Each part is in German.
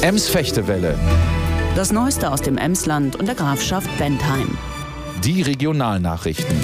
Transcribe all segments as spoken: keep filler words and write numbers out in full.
Ems-Fechtewelle. Das Neueste aus dem Emsland und der Grafschaft Bentheim. Die Regionalnachrichten.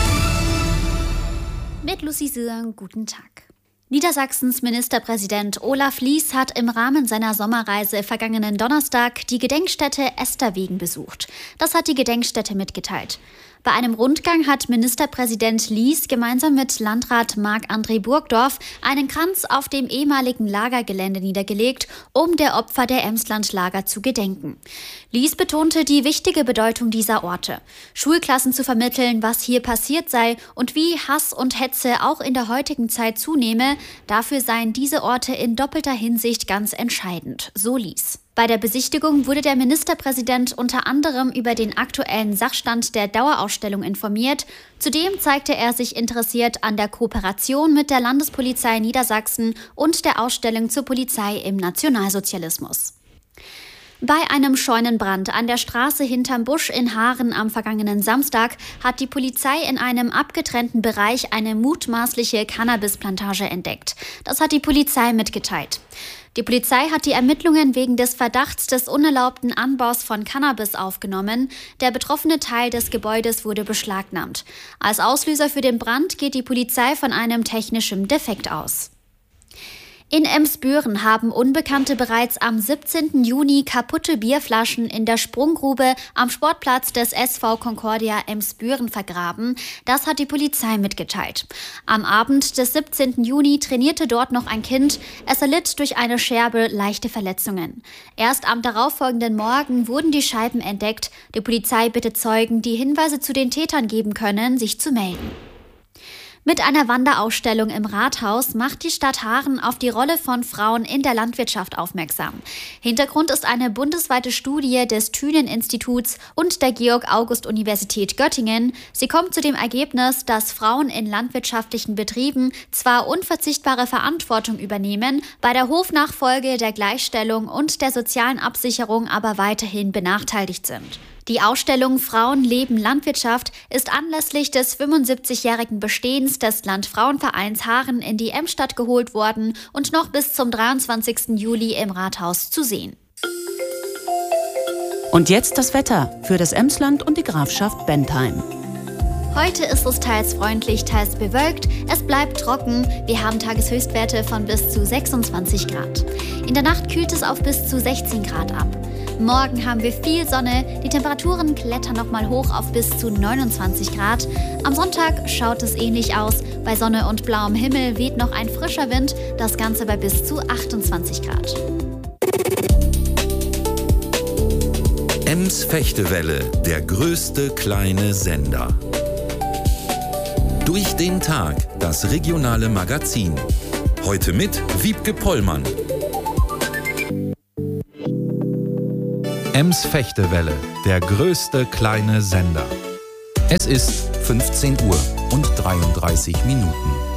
Mit Lucy Sören, guten Tag. Niedersachsens Ministerpräsident Olaf Lies hat im Rahmen seiner Sommerreise vergangenen Donnerstag die Gedenkstätte Esterwegen besucht. Das hat die Gedenkstätte mitgeteilt. Bei einem Rundgang hat Ministerpräsident Lies gemeinsam mit Landrat Marc-André Burgdorf einen Kranz auf dem ehemaligen Lagergelände niedergelegt, um der Opfer der Emslandlager zu gedenken. Lies betonte die wichtige Bedeutung dieser Orte, Schulklassen zu vermitteln, was hier passiert sei und wie Hass und Hetze auch in der heutigen Zeit zunehme. Dafür seien diese Orte in doppelter Hinsicht ganz entscheidend, so Lies. Bei der Besichtigung wurde der Ministerpräsident unter anderem über den aktuellen Sachstand der Dauerausstellung informiert. Zudem zeigte er sich interessiert an der Kooperation mit der Landespolizei Niedersachsen und der Ausstellung zur Polizei im Nationalsozialismus. Bei einem Scheunenbrand an der Straße hinterm Busch in Haaren am vergangenen Samstag hat die Polizei in einem abgetrennten Bereich eine mutmaßliche Cannabisplantage entdeckt. Das hat die Polizei mitgeteilt. Die Polizei hat die Ermittlungen wegen des Verdachts des unerlaubten Anbaus von Cannabis aufgenommen. Der betroffene Teil des Gebäudes wurde beschlagnahmt. Als Auslöser für den Brand geht die Polizei von einem technischen Defekt aus. In Emsbüren haben Unbekannte bereits am siebzehnten Juni kaputte Bierflaschen in der Sprunggrube am Sportplatz des S V Concordia Emsbüren vergraben. Das hat die Polizei mitgeteilt. Am Abend des siebzehnten Juni trainierte dort noch ein Kind. Es erlitt durch eine Scherbe leichte Verletzungen. Erst am darauffolgenden Morgen wurden die Scheiben entdeckt. Die Polizei bittet Zeugen, die Hinweise zu den Tätern geben können, sich zu melden. Mit einer Wanderausstellung im Rathaus macht die Stadt Haaren auf die Rolle von Frauen in der Landwirtschaft aufmerksam. Hintergrund ist eine bundesweite Studie des Thünen-Instituts und der Georg-August-Universität Göttingen. Sie kommt zu dem Ergebnis, dass Frauen in landwirtschaftlichen Betrieben zwar unverzichtbare Verantwortung übernehmen, bei der Hofnachfolge, der Gleichstellung und der sozialen Absicherung aber weiterhin benachteiligt sind. Die Ausstellung Frauen leben Landwirtschaft ist anlässlich des fünfundsiebzigjährigen Bestehens des Landfrauenvereins Haaren in die Emsstadt geholt worden und noch bis zum dreiundzwanzigsten Juli im Rathaus zu sehen. Und jetzt das Wetter für das Emsland und die Grafschaft Bentheim. Heute ist es teils freundlich, teils bewölkt. Es bleibt trocken. Wir haben Tageshöchstwerte von bis zu sechsundzwanzig Grad. In der Nacht kühlt es auf bis zu sechzehn Grad ab. Morgen haben wir viel Sonne. Die Temperaturen klettern nochmal hoch auf bis zu neunundzwanzig Grad. Am Sonntag schaut es ähnlich aus. Bei Sonne und blauem Himmel weht noch ein frischer Wind. Das Ganze bei bis zu achtundzwanzig Grad. Ems-Fechtewelle, der größte kleine Sender. Durch den Tag, das regionale Magazin. Heute mit Wiebke Pollmann. Ems-Fechtewelle, der größte kleine Sender. Es ist fünfzehn Uhr und dreiunddreißig Minuten.